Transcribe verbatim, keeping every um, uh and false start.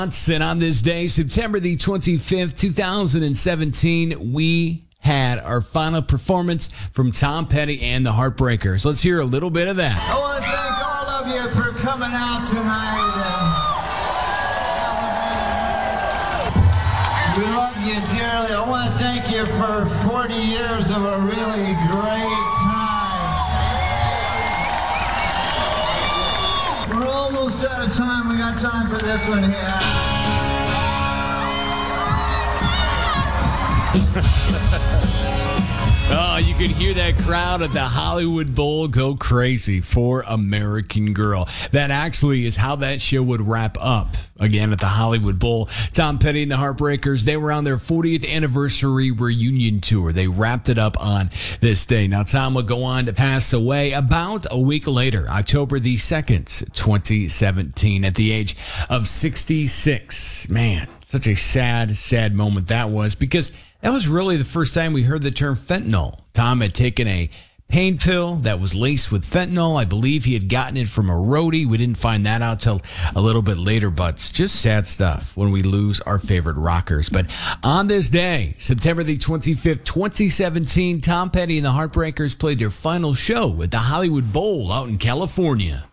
And on this day, September the twenty-fifth, two thousand seventeen, we had our final performance from Tom Petty and the Heartbreakers. Let's hear a little bit of that. I want to thank all of you for coming out tonight. And we love you dearly. I want to thank you for forty years of a really great time. We're almost out of time. We got time for this one here. Oh, you could hear that crowd at the Hollywood Bowl go crazy for American Girl. That actually is how that show would wrap up again at the Hollywood Bowl. Tom Petty and the Heartbreakers, they were on their fortieth anniversary reunion tour. They wrapped it up on this day. Now, Tom would go on to pass away about a week later, October the second, twenty seventeen, at the age of sixty-six. Man, such a sad, sad moment that was, because that was really the first time we heard the term fentanyl. Tom had taken a pain pill that was laced with fentanyl. I believe he had gotten it from a roadie. We didn't find that out till a little bit later, but it's just sad stuff when we lose our favorite rockers. But on this day, September the twenty-fifth, twenty seventeen, Tom Petty and the Heartbreakers played their final show at the Hollywood Bowl out in California.